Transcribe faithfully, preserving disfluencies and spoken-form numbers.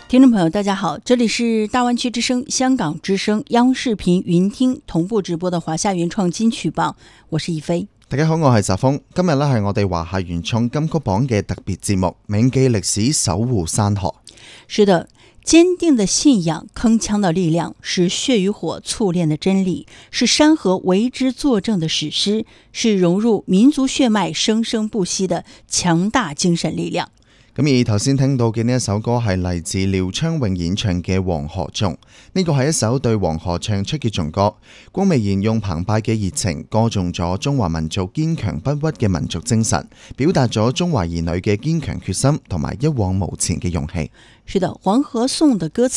听眾朋友大家好，這裡是大灣區之聲香港之聲央視頻雲聽同步直播的華夏原創金曲榜，我是一飛。 大家好，我係澤峰。今日咧係我哋華夏原創金曲榜嘅特別節目，銘記歷史，守護山河。 是的，堅定的信仰，鏗鏘的力量，是血與火淬煉的真理，是山河為之作證的史詩，是融入民族血脈生生不息的強大精神力量。 咁而頭先聽到嘅呢一首歌係嚟自廖昌永演唱嘅《黃河頌》，呢個係一首對黃河唱出嘅頌歌。郭美賢用澎湃嘅熱情歌頌咗中華民族堅強不屈嘅民族精神，表達咗中華兒女嘅堅強決心同埋一往無前嘅勇氣。 是的，《黃河頌》的歌詞